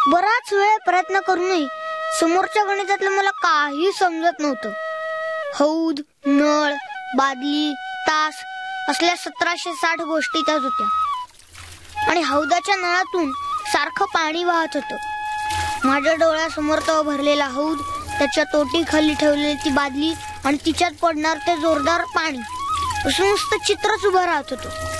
बराच वेळ प्रयत्न करूनही समोरच्या गणितातलं मला काही समजत नव्हतं. हौद, नळ, बादली, तास असल्या 1760 गोष्टी त्यात होत्या आणि हौदाच्या नळातून सारखं पाणी वाहत होतं. माझ्या डोळ्यासमोर तो भरलेला हौद, त्याच्या तोटी खाली ठेवलेली ती बादली आणि तिच्यात पडणार ते जोरदार पाणी असं नुसतं चित्रच उभं राहत होतं.